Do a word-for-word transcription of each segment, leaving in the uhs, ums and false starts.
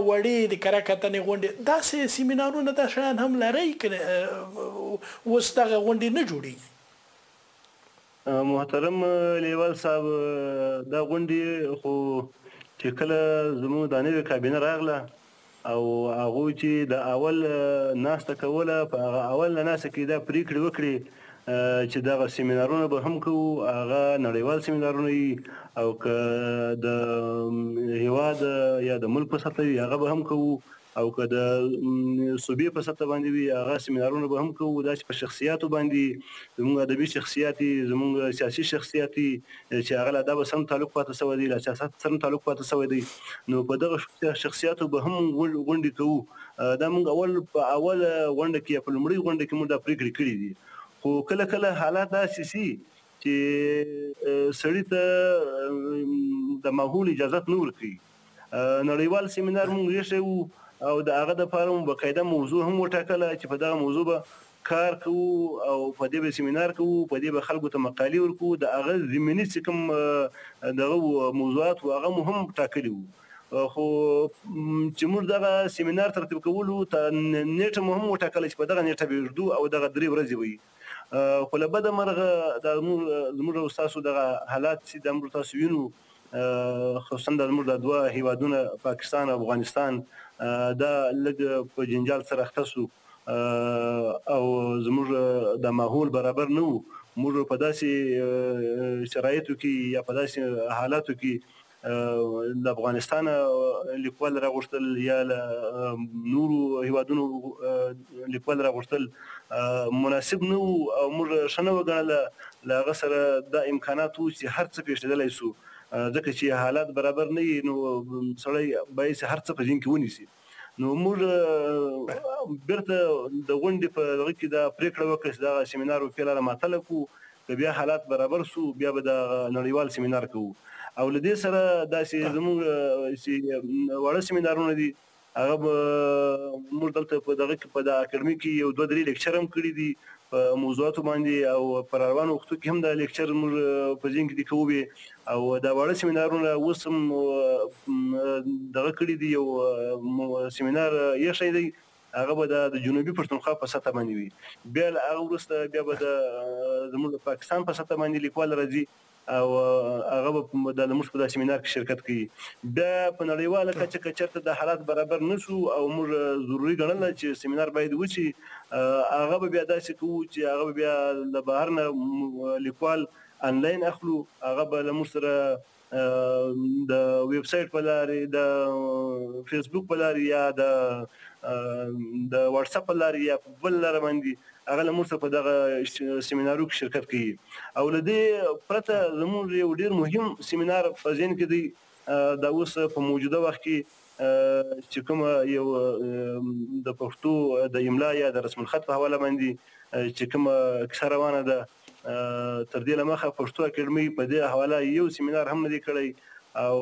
وړې د کره کتنې غونډې داسې سیمینارونه دا شیان هم لرئ که اوس دغه غونډې نه جوړېږي؟ محترم لیوال صاحب دا غونډې خو چې کله زموږ دا نوې کابینه راغله او هغوی چې د اول ناسته کوله په هغه اول ناسته کې دا پریکړې وکړې چې دغه سیمینارونه به هم کوو، هغه نړیوال سیمینارونه وي او که د هیواد یا د ملک په سطحه وي هغه به هم کوو، او که د صوبې په سطحه باندې وي هغه سیمینارونه به هم کوو. دا چې په شخصیاتو باندې زموږ ادبي شخصیات دي، زموږ سیاسي شخصیات دي چې هغه له ادب سره تعلق پاتې شوی دی، له سیاست سره تعلق پاتې شوی دی، نو په دغه شخصیاتو به هم غونډې کوو. دا موږ اول په اول غونډه کې په لومړۍ غونډه کې موږ دا پریکړې کړې دي. خو کله کله حالات داسې شي چې سړي ته د ماحول اجازت نه ورکوي. نړیوال سیمینار موږ ایښی وو او د هغه دپاره مو باقاعده موضوع هم وټاکله چې په دغه موضوع به کار کوو او په دې به سیمینار کوو، په دې به خلکو ته مقالې ورکوو. د هغه ضمني چې کوم دغه موضوعات و هغه مو هم ټاکلي وو. خو چې موږ دغه سیمینار ترتیب کولو ته نیټه مو هم وټاکله چې په دغه نیټه به ږدو او دغه درې ورځې وي. خو له بده مرغه دا زموږ او ستاسو دغه حالات چې دا موږ تاسو وینو، خصوصا د زموږ د دوه هیوادونه پاکستان او افغانستان دا لږ په جنجال سره اخته شو او زموږ د ماحول برابر نه وو. موږ په داسې شرایطو کې یا په داسې حالاتو کې د افغانستان لیکوال راغوښتل یا له نورو هیوادونو لیکوال راغوښتل مناسب نه وو او موږ ښه نه وګڼله. له هغه سره دا امکانات وو چې هر څه پېښېدلی شو، ځکه چې حالات برابر نه وي نو سړی باید هر څه په ذهن کې ونیسي. نو موږ بیرته د غونډې په هغه کې دا پرېکړه وکړه چې دغه سیمینار به فعلا معطله کړو، که بیا حالات برابر شو بیا به د نړیوال سیمینار کوو. او له دې سره داسې زموږ چې واړه سیمینارونه دي هغه به موږ دلته په دغه کې په د اکاډمي کې یو دوه درې لیکچر هم کړي دي په موضوعاتو باندې، او په روانو وختو کې هم دا لیکچر موږ په ذهن کې دي کوو. او دا واړه سیمینارونه اوس هم دغه کړي دي، یو سیمینار ایښی دی هغه به د جنوبي پښتونخوا په سطحه باندې وي. بیا له هغه وروسته بیا به د زموږ د پاکستان په سطحه باندې لیکوال راځي او هغه به د موږ په دا سیمینار کې شرکت کوي. بیا په نړیواله کچه که چېرته د حالات برابر نه شو او موږ ضروري ګڼله چې سیمینار باید وشي، هغه به بیا داسې کوو چې هغه به بیا د بهر نه لیکوال انلاین اخلو، هغه به له موږ سره د ویب سایټ په لارې، د فیسبوک په لارې یا د د واتساپ په لارې یا په بل لاره باندې هغه له موږ سره په دغه سیمینارو کې شرکت کوي. او له دې پرته زموږ یو ډېر مهم سیمینار په ذهن کې دی دا اوس په موجوده وخت کې چې کومه یو د پښتو د املا یا د رسم الخط په حواله باندې چې کومه کیسه روانه ده، تر دې له مخه پښتو اکاډمي په دې حواله یو سیمینار هم نه دی کړی او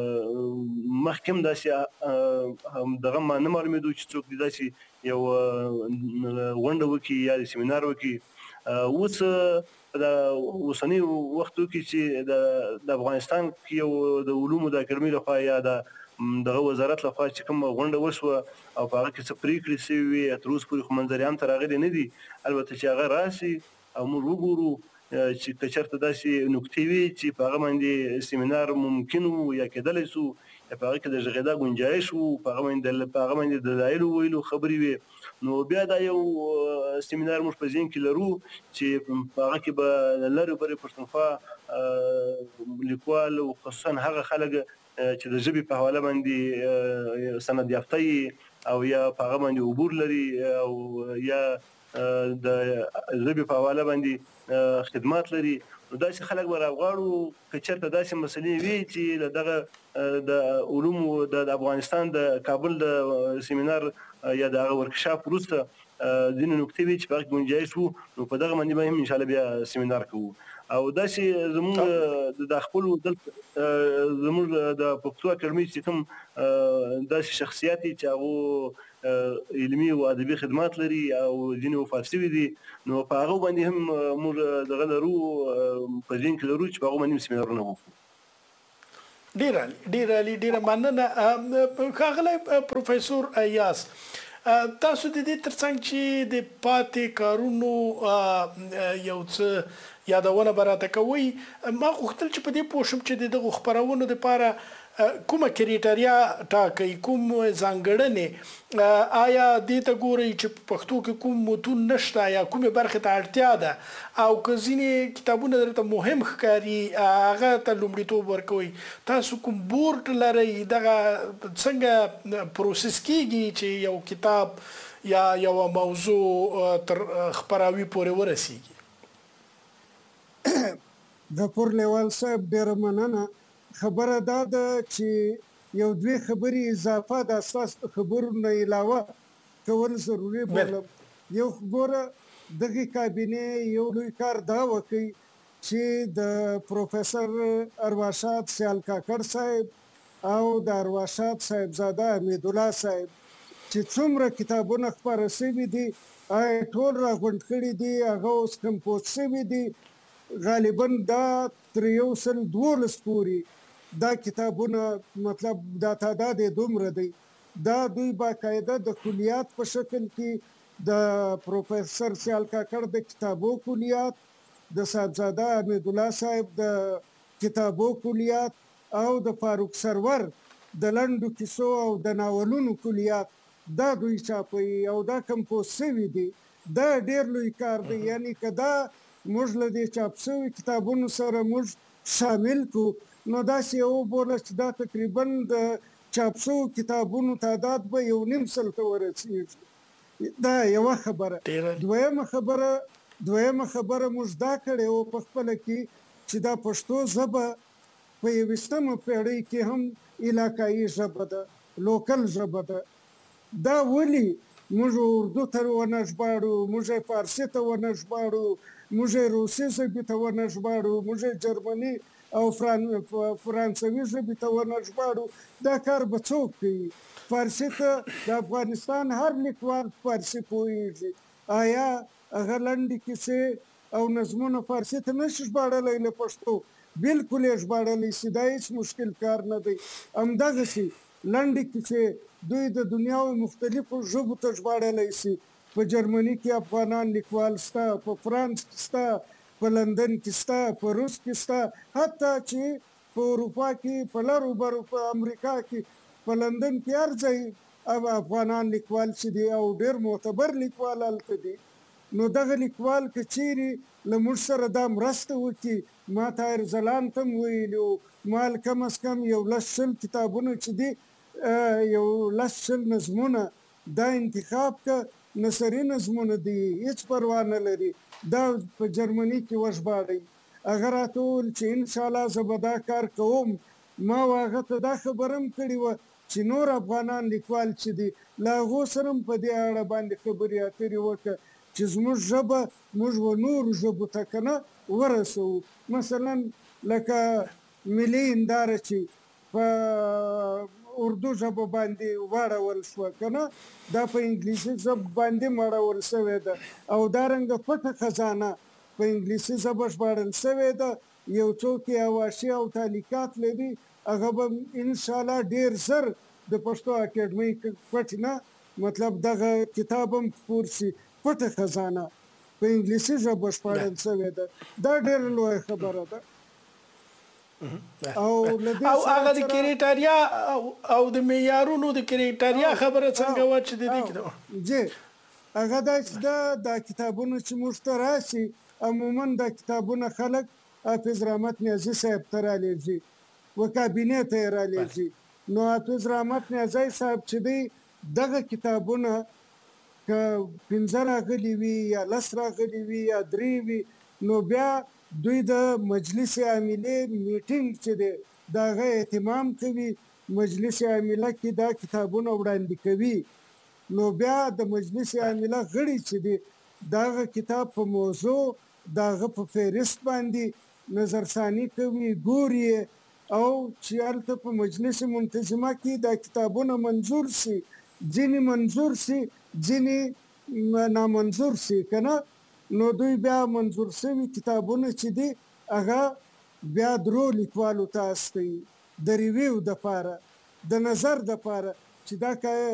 مخکې هم داسې دغه ما نه معلومېدو چې څوک دې داسې یو غونډه وکړي یا سیمینار وکړي. اوس په د اوسني وختو کې چې د افغانستان کې یو د علومو د اکاډمي لخوا یا د دغه وزارت لخوا چې کومه غونډه وشوه او په هغه کې څه پرېکړې شوې وي، تر اوسه پورې خو منظریان ته راغلي نه دي. البته چې هغه راشي او موږ وګورو چې که چېرته داسې نکتې وي چې په هغه باندې سیمینار ممکن وو یا کېدلی شو یا په هغه کې د غږېدا گنجایش وو، په هغه باندې په هغه باندې د دلایلو ویلو خبرې وي، نو بیا دا یو سیمینار موږ په ذهن کې لرو چې په هغه کې به لرې برې پښتونخوا لیکوال او خصوصا هغه خلک چې د ژبې په حواله باندې سند یافته او یا په هغه باندې عبور لري او یا د ژبې په حواله باندې خدمات لري، نو داسې خلک به راوغواړو. که چېرته داسې مسلې وي چې له دغه د علومو د افغانستان د کابل د سیمینار یا د هغه ورکشاپ وروسته ځینې نکتې وي چې په هغه کې گنجایش وو، نو په دغه باندې به هم انشاءالله بیا سیمینار کوو. او داسې زموږ د خپلو دلته زموږ د پښتو اکاډمي چې کوم داسې شخصیات دي چې هغو علمي او ادبي خدمات لري او ځینې وفات شوي دي، نو په هغو باندې هم موږ دغه لرو، په ذهن کې لرو چې په هغو باندې هم سیمینارونه وکړو. ډیر علي ډیر علي ډیره مننه ښاغلی پروفیسور ایاز تاسو د دې ترڅنګ چې د پاتې کارونو یو څه یادونه به راته کوئ ما غوښتل چې په دې پوه شم چې د دغو خپرونو دپاره کومه کریټریا ټاکئ کوم ځانګړنې آیا دې ته ګورئ چې په پښتو کې کوم متون نشته یا کومې برخې ته اړتیا ده او که ځینې کتابونه درته مهم ښکاري هغه ته لومړیتوب ورکوئ تاسو کوم بورډ لرئ دغه څنګه پروسس کیږي چې یو کتاب یا یوه موضوع تر خپراوي پورې ورسیږي غفور لیوال صاحب ډېره مننه خبره دا ده چې یو دوی خبرې اضافه د اساس خبرو نه علاوه کول ضروري بولم یو ګوره دغه کابینې یو لوی کار دا وکړي چې د پروفیسور ارواښاد سیال کاکړ صاحب او د ارواښاد صاحبزاده حمیدالله صاحب چې څومره کتابونه خپاره شوي دي ټول راغونډ کړي دي هغه اوس کمپوز شوي دي غالبا دا تر یو سل دولس پورې دا کتابونه مطلب دا تعداد یې دومره دی دا دوی باقاعده د کلیات په شکل کې د پروفیسور سیال کاکړ د کتابو کلیات د صاحبزاده حمیدالله صاحب د کتابو کلیات او د فاروق سرور د لنډو کیسو او د ناولونو کلیات دا دوی چاپوي او دا کمپوز شوي دي دا ډېر لوی کار دی یعنی که دا موږ له دې چاپ شوي کتابونو سره موږ شامل کړو نو داسې یې وبوله چې دا تقریبا د چاپ شوو کتابونو تعداد به یو نیم سل ته ورسېږي دا یوه خبره دویمه خبره دویمه خبره موږ دا کړې وه په خپله کې چې دا پښتو ژبه په یویشتمه پېړۍ کې هم علاقایي ژبه ده لوکل ژبه ده دا ولې موږ اردو ته ونه ژباړو موږ یې فارسي ته ونه ژباړو موږ یې روسي ژبې ته ونه ژباړو موږ یې جرمني او فرانسوي ژبې ته ونه ژباړو دا کار به څوک کوي فارسي ته د افغانستان هر لیکوال فارسي پوهېږي آیا هغه لنډې کیسې او نظمونه فارسي ته نشي ژباړلی له پښتو بلکل یې ژباړلی شي دا هېڅ مشکل کار نه دی همدغسې لنډې کیسې دوی د دنیاو مختلفو ژبو ته ژباړلی شي په جرمني کې افغانان لیکوال شته په فرانس کې شته په لندن کې شته په روس کې شته حتی چې په اروپا کې په لرو برو په امریکا کې په لندن کې هر ځای افغانان لیکوال چې دي او ډېر معتبر لیکوال هلته دي نو دغه لیکوال که چیرې له موږ سره دا مرسته وکړي ما طاهر ځلاند ته هم ویلي وو ما کم از کم یو لس شل کتابونه چې دي یو لس شل نظمونه دا انتخاب که نثري نظمونه دي هېڅ پروا نه لري دا په جرمني کې وژباړئ هغه راته وویل چې انشاءالله زه به دا کار کوم ما هغه ته دا خبره هم کړې وه چې نور افغانان لیکوال چې دي له هغو سره هم په دې اړه باندې خبرې اترې وکړه چې زموږ ژبه موږ به نورو ژبو ته که نه ورسوو مثلا لکه ملي هنداره چې په اردو ژبه باندې واړول شوه که نه دا په انګلیسي ژبه باندې مړول شوې ده او دارنګه پټه خزانه په انګلیسي ژبه ژباړل شوې ده یو څوک یې حواشي او تعلیقات لري هغه به انشاءالله ډېر زر د پښتو اکاډمۍ پټ نه مطلب دغه کتاب هم خپور شي پټه خزانه په انګلیسي ژبه ژباړل شوې ده دا ډېره لویه خبره ده او هغه د کریټریا او د معیارونو د کریټریا خبره څنګه وه چې د دې کتاب جی هغه دا چې دا دا کتابونه چې موږ ته راشي عموما دا کتابونه خلک حافظ رحمت نیازي صاحب ته رالیږي و کابینې ته یې رالیږي نو حافظ رحمت نیازي صاحب چې دی دغه کتابونه که پنځه راغلي وي یا لس راغلي وي یا درې وي نو بیا دوی د مجلس عاملې میټینګ چې دی د هغه اهتمام کوي مجلس عامله کې دا کتابونه وړاندې کوي نو بیا د مجلس عامله غړي چې دی د هغه کتاب په موضوع د هغه په فهرست باندې نظرثاني کوي ګوري او چې هلته په مجلس منتظمه کې دا کتابونه منظور شي ځینې منظور شي ځینې نامنظور شي که نه نو دوی بیا منظور شوي کتابونه چې دي هغه بیا درو لیکوالو ته استوي د ریویو د پاره د نظر د پاره چې دا